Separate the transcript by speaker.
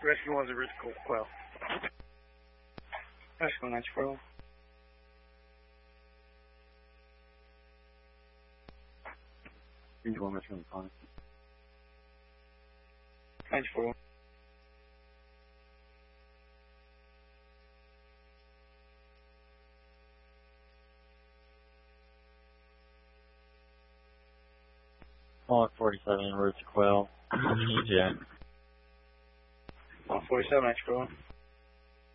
Speaker 1: Rescue 1's a risk quell.
Speaker 2: Rescue 1, that's quell.
Speaker 3: Range 1, Rescue 1, Connor.
Speaker 2: Range 4.
Speaker 3: Mark 47 en route to Quail. Yeah.
Speaker 2: Mark 47, that's quell.